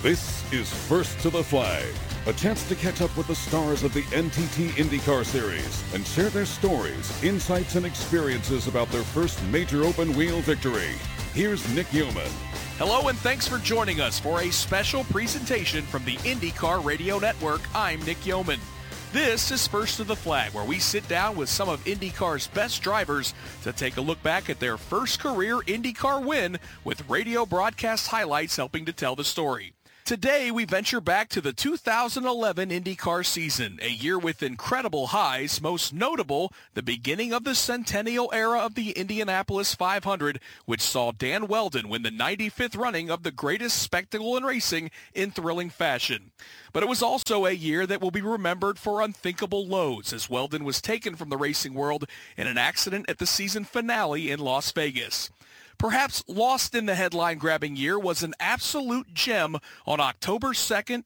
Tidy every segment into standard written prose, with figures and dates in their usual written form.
This is First to the Flag, a chance to catch up with the stars of the NTT IndyCar Series and share their stories, insights, and experiences about their first major open-wheel victory. Here's Nick Yeoman. Hello and thanks for joining us for a special presentation from the IndyCar Radio Network. I'm Nick Yeoman. This is First to the Flag, where we sit down with some of IndyCar's best drivers to take a look back at their first career IndyCar win, with radio broadcast highlights helping to tell the story. Today, we venture back to the 2011 IndyCar season, a year with incredible highs, most notable the beginning of the centennial era of the Indianapolis 500, which saw Dan Wheldon win the 95th running of the greatest spectacle in racing in thrilling fashion. But it was also a year that will be remembered for unthinkable lows, as Wheldon was taken from the racing world in an accident at the season finale in Las Vegas. Perhaps lost in the headline-grabbing year was an absolute gem on October 2nd,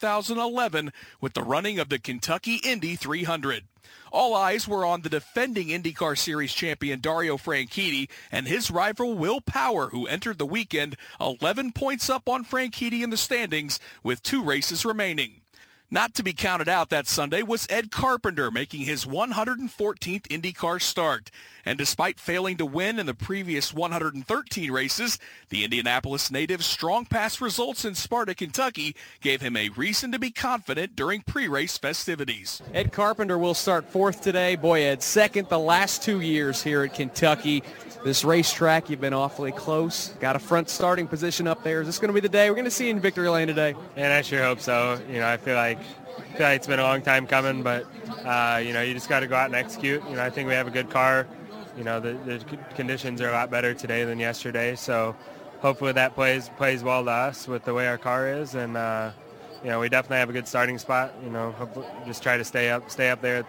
2011, with the running of the Kentucky Indy 300. All eyes were on the defending IndyCar Series champion Dario Franchitti and his rival Will Power, who entered the weekend 11 points up on Franchitti in the standings with 2 races remaining. Not to be counted out that Sunday was Ed Carpenter, making his 114th IndyCar start. And despite failing to win in the previous 113 races, the Indianapolis native's strong past results in Sparta, Kentucky, gave him a reason to be confident during pre-race festivities. Ed Carpenter will start 4th today. Boy, Ed, 2nd the last 2 years here at Kentucky. This racetrack, you've been awfully close. Got a front starting position up there. Is this going to be the day we're going to see you in victory lane today? And I sure hope so. I feel like it's been a long time coming, but you just got to go out and execute. I think we have a good car. The conditions are a lot better today than yesterday, so hopefully that plays well to us with the way our car is, and we definitely have a good starting spot. Just try to stay up there,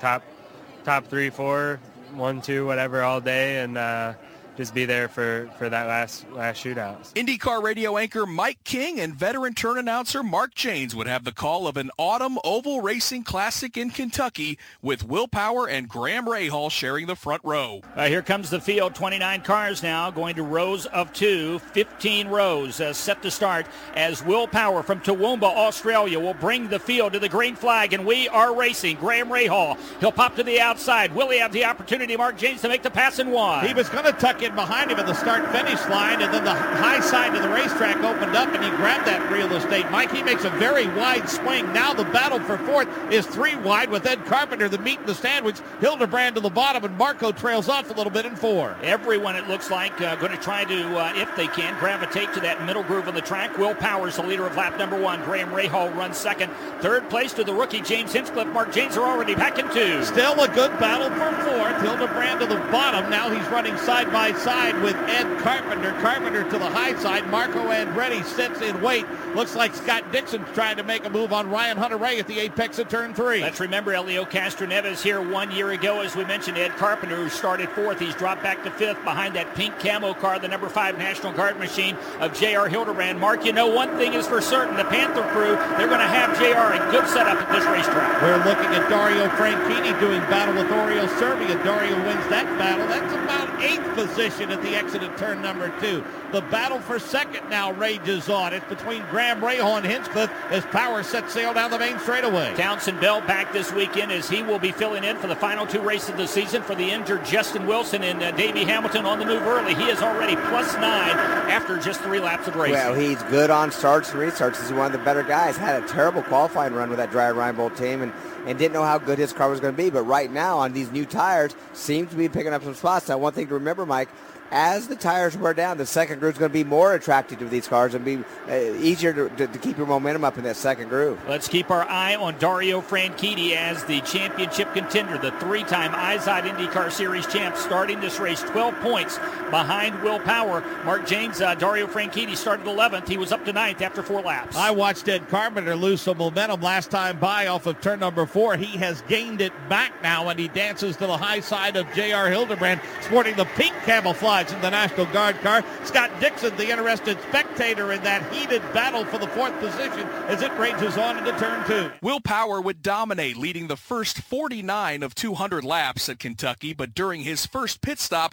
top 3, 4, 1, 2, whatever, all day, and just be there for that last shootout. IndyCar radio anchor Mike King and veteran turn announcer Mark Janes would have the call of an autumn oval racing classic in Kentucky, with Will Power and Graham Rahal sharing the front row. Here comes the field, 29 cars now, going to rows of 2, 15 rows set to start as Will Power from Toowoomba, Australia will bring the field to the green flag, and we are racing. Graham Rahal, he'll pop to the outside. Will he have the opportunity, Mark Janes, to make the pass in one? He was going to tuck in behind him at the start-finish line, and then the high side of the racetrack opened up, and he grabbed that real estate. Mike, he makes a very wide swing. Now the battle for 4th is 3 wide, with Ed Carpenter, the meat and the sandwich, Hildebrand to the bottom, and Marco trails off a little bit in 4. Everyone, it looks like, going to try to, if they can, gravitate to that middle groove on the track. Will Powers, the leader of lap number 1. Graham Rahal runs 2nd. 3rd place to the rookie James Hinchcliffe. Mark Janes are already back in 2. Still a good battle for 4th. Hildebrand to the bottom. Now he's running side by side with Ed Carpenter. Carpenter to the high side. Marco Andretti sits in wait. Looks like Scott Dixon's trying to make a move on Ryan Hunter-Reay at the apex of turn 3. Let's remember Elio Castroneves here 1 year ago. As we mentioned, Ed Carpenter, who started 4th. He's dropped back to 5th behind that pink camo car, the number 5 National Guard machine of J.R. Hildebrand. Mark, one thing is for certain. The Panther crew, they're going to have J.R. a good setup at this racetrack. We're looking at Dario Franchitti doing battle with Oriol Servia. Dario wins that battle. That's about 8th position at the exit of turn number 2. The battle for 2nd now rages on. It's between Graham Rahal and Hinchcliffe as Power sets sail down the main straightaway. Townsend Bell back this weekend as he will be filling in for the final 2 races of the season for the injured Justin Wilson and Davey Hamilton on the move early. He is already +9 after just 3 laps of racing. Well, he's good on starts and restarts. He's one of the better guys. Had a terrible qualifying run with that Dreyer Reinbold team and didn't know how good his car was going to be. But right now on these new tires, seems to be picking up some spots. Now, one thing to remember, Mike, as the tires wear down, the second groove is going to be more attractive to these cars and be easier to keep your momentum up in that second groove. Let's keep our eye on Dario Franchitti as the championship contender, the 3-time IZOD IndyCar Series champ, starting this race 12 points behind Will Power. Mark Janes, Dario Franchitti started 11th. He was up to 9th after 4 laps. I watched Ed Carpenter lose some momentum last time by off of turn number 4. He has gained it back now, and he dances to the high side of J.R. Hildebrand, sporting the pink camouflage in the National Guard car. Scott Dixon, the interested spectator in that heated battle for the 4th position as it rages on into turn 2. Will Power would dominate, leading the first 49 of 200 laps at Kentucky, but during his first pit stop,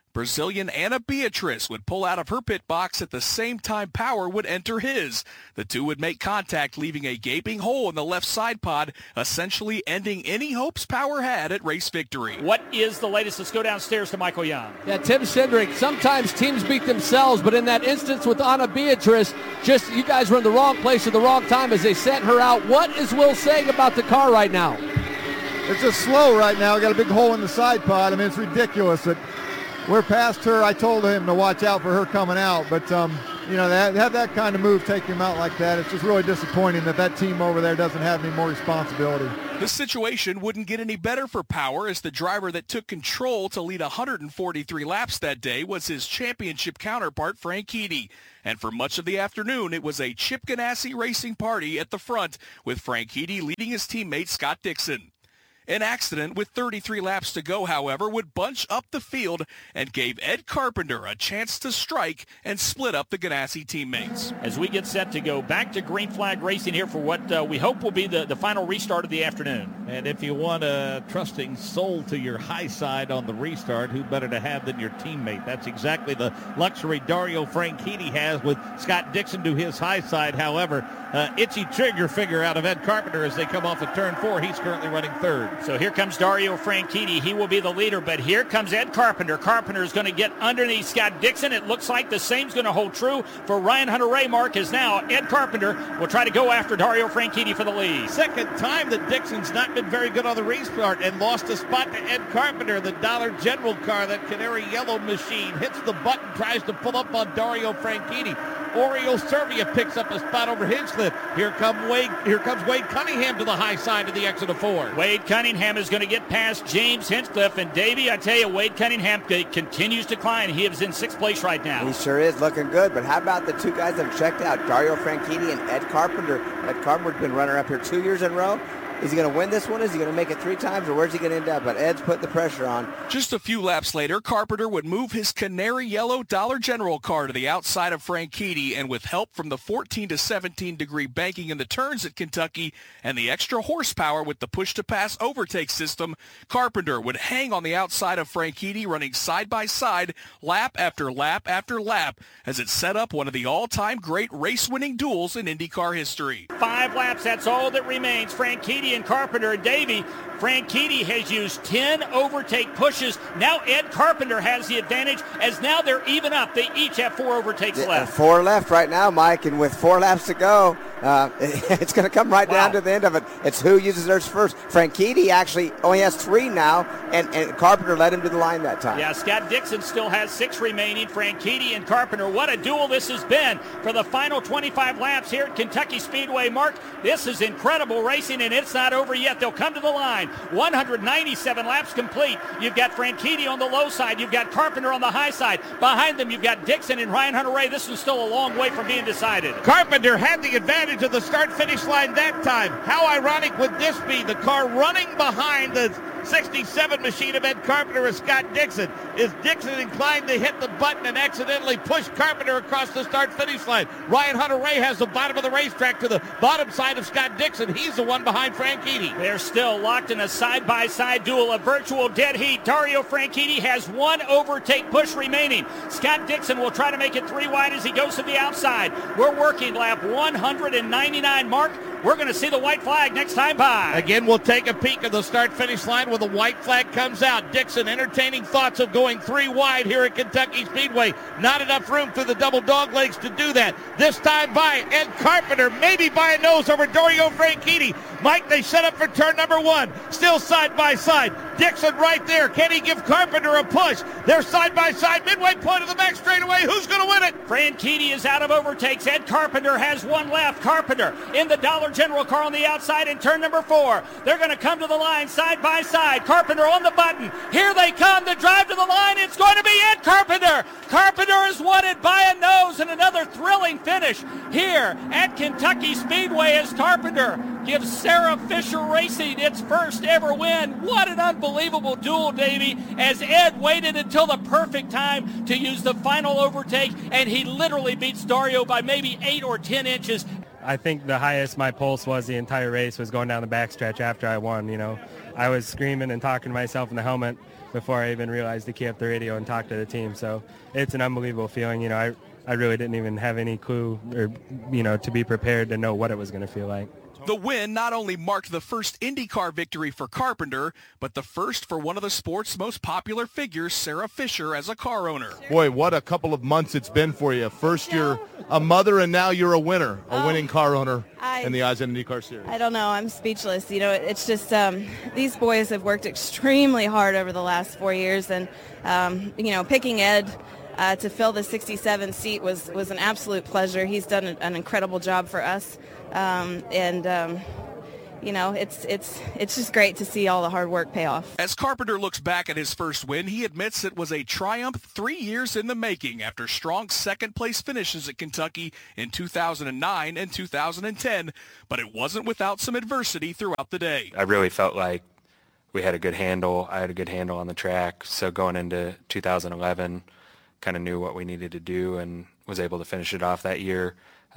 Brazilian Ana Beatriz would pull out of her pit box at the same time Power would enter his. The two would make contact, leaving a gaping hole in the left side pod, essentially ending any hopes Power had at race victory. What is the latest? Let's go downstairs to Michael Young. Yeah, Tim Cindric, sometimes teams beat themselves, but in that instance with Ana Beatriz, just you guys were in the wrong place at the wrong time as they sent her out. What is Will saying about the car right now? It's just slow right now. Got a big hole in the side pod. I mean, it's ridiculous that we're past her. I told him to watch out for her coming out, but you know, to have that kind of move take him out like that, it's just really disappointing that team over there doesn't have any more responsibility. The situation wouldn't get any better for Power, as the driver that took control to lead 143 laps that day was his championship counterpart, Franchitti. And for much of the afternoon, it was a Chip Ganassi racing party at the front, with Franchitti leading his teammate Scott Dixon. An accident with 33 laps to go, however, would bunch up the field and gave Ed Carpenter a chance to strike and split up the Ganassi teammates. As we get set to go back to green flag racing here for what we hope will be the final restart of the afternoon. And if you want a trusting soul to your high side on the restart, who better to have than your teammate? That's exactly the luxury Dario Franchitti has with Scott Dixon to his high side. However, itchy trigger figure out of Ed Carpenter as they come off of turn 4. He's currently running third. So here comes Dario Franchitti. He will be the leader, but here comes Ed Carpenter. Carpenter is going to get underneath Scott Dixon. It looks like the same's going to hold true for Ryan Hunter-Reay. Mark is now Ed Carpenter will try to go after Dario Franchitti for the lead. Second time that Dixon's not been very good on the restart and lost a spot to Ed Carpenter. The Dollar General car, that canary yellow machine, hits the button, tries to pull up on Dario Franchitti. Oriol Servia picks up a spot over Hinchcliffe. Here comes Wade Cunningham to the high side of the exit of 4. Wade Cunningham is going to get past James Hinchcliffe. And Davey, I tell you, Wade Cunningham continues to climb. He is in 6th place right now. He sure is looking good. But how about the two guys that have checked out, Dario Franchitti and Ed Carpenter? Ed Carpenter's been runner-up here 2 years in a row. Is he going to win this one? Is he going to make it 3 times, or where's he going to end up? But Ed's putting the pressure on. Just a few laps later, Carpenter would move his canary yellow Dollar General car to the outside of Franchitti, and with help from the 14 to 17 degree banking in the turns at Kentucky and the extra horsepower with the push-to-pass overtake system, Carpenter would hang on the outside of Franchitti, running side by side, lap after lap after lap, as it set up one of the all-time great race-winning duels in IndyCar history. 5 laps, that's all that remains. Franchitti and Carpenter and Davey. Franchitti has used 10 overtake pushes. Now Ed Carpenter has the advantage, as now they're even up. They each have 4 overtakes left. 4 left right now, Mike, and with 4 laps to go, it's going to come right down to the end of it. It's who uses theirs first. Franchitti actually only has 3 now, and Carpenter led him to the line that time. Yeah, Scott Dixon still has 6 remaining. Franchitti and Carpenter, what a duel this has been for the final 25 laps here at Kentucky Speedway. Mark, this is incredible racing, and it's not over yet. They'll come to the line. 197 laps complete. You've got Franchitti on the low side. You've got Carpenter on the high side. Behind them, you've got Dixon and Ryan Hunter-Reay. This is still a long way from being decided. Carpenter had the advantage of the start-finish line that time. How ironic would this be? The car running behind the 67 machine of Ed Carpenter is Scott Dixon. Is Dixon inclined to hit the button and accidentally push Carpenter across the start-finish line? Ryan Hunter-Reay has the bottom of the racetrack to the bottom side of Scott Dixon. He's the one behind Franchitti. They're still locked in a side-by-side duel, a virtual dead heat. Dario Franchitti has 1 overtake push remaining. Scott Dixon will try to make it 3 wide as he goes to the outside. We're working lap 199, Mark. We're going to see the white flag next time by. Again, we'll take a peek at the start-finish line when the white flag comes out. Dixon entertaining thoughts of going 3 wide here at Kentucky Speedway. Not enough room through the double dog legs to do that. This time by Ed Carpenter, maybe by a nose over Dario Franchitti. Mike, they set up for turn number 1. Still side by side. Dixon right there. Can he give Carpenter a push? They're side by side. Midway point of the back straightaway. Who's going to win it? Franchitti is out of overtakes. Ed Carpenter has 1 left. Carpenter in the Dollar General car on the outside in turn number 4. They're going to come to the line side by side. Carpenter on the button. Here they come. The drive to the line. It's going to be Ed Carpenter. Carpenter is won it by a nose, and another thrilling finish here at Kentucky Speedway as Carpenter gives Sarah Fisher Racing its first ever win. What an unbelievable duel, Davey, as Ed waited until the perfect time to use the final overtake, and he literally beats Dario by maybe 8 or 10 inches. I think the highest my pulse was the entire race was going down the backstretch after I won. You know, I was screaming and talking to myself in the helmet before I even realized to key up the radio and talk to the team. So it's an unbelievable feeling. You know, I really didn't even have any clue or, you know, to be prepared to know what it was going to feel like. The win not only marked the first IndyCar victory for Carpenter, but the first for one of the sport's most popular figures, Sarah Fisher, as a car owner. Boy, what a couple of months it's been for you. First you're a mother, and now you're a winner, a winning car owner in the Oz IndyCar Series. I don't know. I'm speechless. You know, it's just these boys have worked extremely hard over the last 4 years, and, you know, picking Ed to fill the 67 seat was an absolute pleasure. He's done an incredible job for us. You know, it's just great to see all the hard work pay off. As Carpenter looks back at his first win, he admits it was a triumph 3 years in the making after strong second-place finishes at Kentucky in 2009 and 2010, but it wasn't without some adversity throughout the day. I really felt like we had a good handle. I had a good handle on the track, so going into 2011, kind of knew what we needed to do and was able to finish it off that year.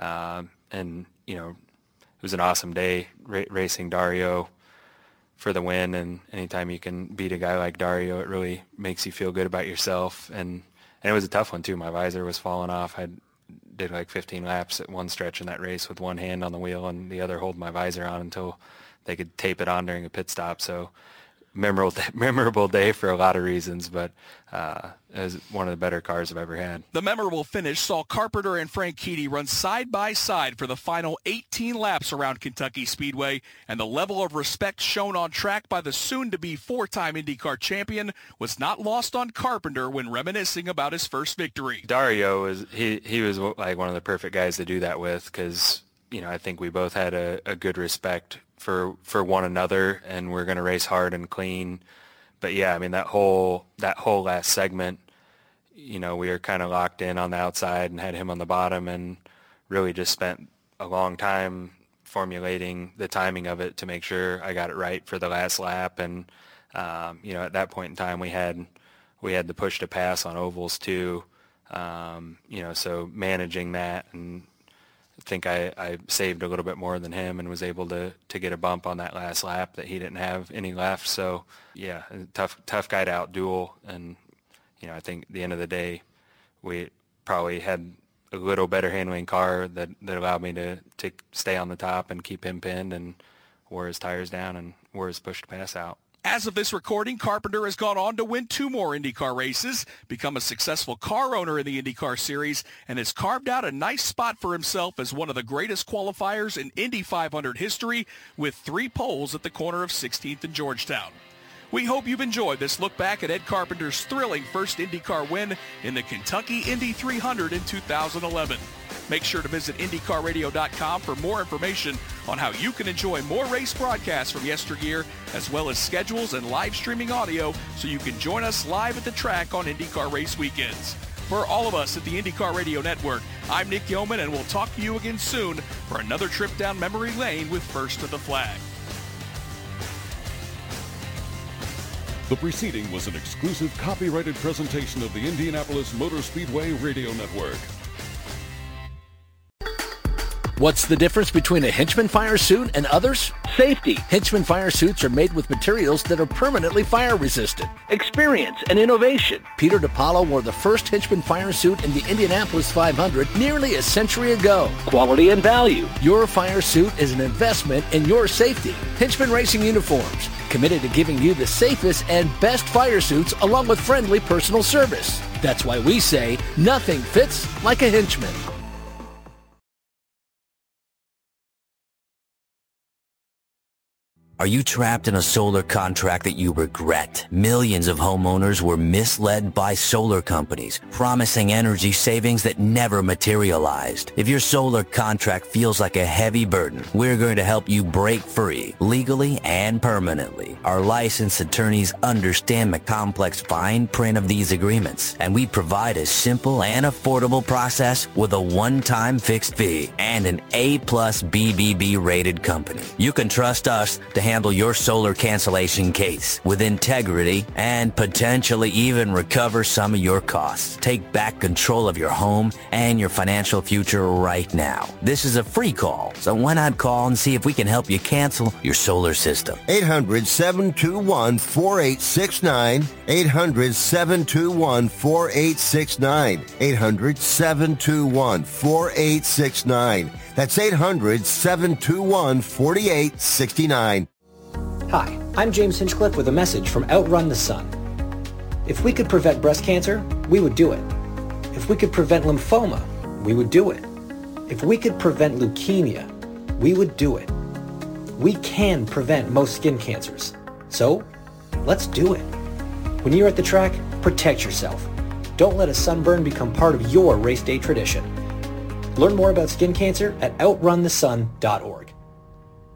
And, you know, it was an awesome day racing Dario for the win. And anytime you can beat a guy like Dario, it really makes you feel good about yourself. And it was a tough one, too. My visor was falling off. I did like 15 laps at one stretch in that race with one hand on the wheel and the other holding my visor on until they could tape it on during a pit stop. So memorable day for a lot of reasons, but it was one of the better cars I've ever had. The memorable finish saw Carpenter and Franchitti run side by side for the final 18 laps around Kentucky Speedway, and the level of respect shown on track by the soon-to-be four-time IndyCar champion was not lost on Carpenter when reminiscing about his first victory. Dario he was like one of the perfect guys to do that with, because, you know, I think we both had a good respect for one another, and we're going to race hard and clean. But yeah, I mean, that whole last segment, you know, we were kind of locked in on the outside and had him on the bottom, and really just spent a long time formulating the timing of it to make sure I got it right for the last lap. And you know, at that point in time, we had the push to pass on ovals too. You know, so managing that, and I think I saved a little bit more than him and was able to get a bump on that last lap that he didn't have any left. So yeah, tough guy to outduel. And, you know, I think at the end of the day, we probably had a little better handling car that allowed me to stay on the top and keep him pinned and wore his tires down and wore his push to pass out. As of this recording, Carpenter has gone on to win 2 more IndyCar races, become a successful car owner in the IndyCar Series, and has carved out a nice spot for himself as one of the greatest qualifiers in Indy 500 history, with 3 poles at the corner of 16th and Georgetown. We hope you've enjoyed this look back at Ed Carpenter's thrilling first IndyCar win in the Kentucky Indy 300 in 2011. Make sure to visit IndyCarRadio.com for more information on how you can enjoy more race broadcasts from yesteryear, as well as schedules and live streaming audio, so you can join us live at the track on IndyCar race weekends. For all of us at the IndyCar Radio Network, I'm Nick Yeoman, and we'll talk to you again soon for another trip down memory lane with First to the Flag. The preceding was an exclusive copyrighted presentation of the Indianapolis Motor Speedway Radio Network. What's the difference between a Hinchman fire suit and others? Safety. Hinchman fire suits are made with materials that are permanently fire resistant. Experience and innovation. Peter DiPaolo wore the first Hinchman fire suit in the Indianapolis 500 nearly a century ago. Quality and value. Your fire suit is an investment in your safety. Hinchman Racing Uniforms, committed to giving you the safest and best fire suits along with friendly personal service. That's why we say nothing fits like a Hinchman. Are you trapped in a solar contract that you regret? Millions of homeowners were misled by solar companies, promising energy savings that never materialized. If your solar contract feels like a heavy burden, we're going to help you break free, legally and permanently. Our licensed attorneys understand the complex fine print of these agreements, and we provide a simple and affordable process with a one-time fixed fee and an A+ BBB rated company. You can trust us to handle handle your solar cancellation case with integrity and potentially even recover some of your costs. Take back control of your home and your financial future right now. This is a free call, so why not call and see if we can help you cancel your solar system. 800-721-4869. 800-721-4869. 800-721-4869. That's 800-721-4869. Hi, I'm James Hinchcliffe with a message from Outrun the Sun. If we could prevent breast cancer, we would do it. If we could prevent lymphoma, we would do it. If we could prevent leukemia, we would do it. We can prevent most skin cancers. So, let's do it. When you're at the track, protect yourself. Don't let a sunburn become part of your race day tradition. Learn more about skin cancer at outrunthesun.org.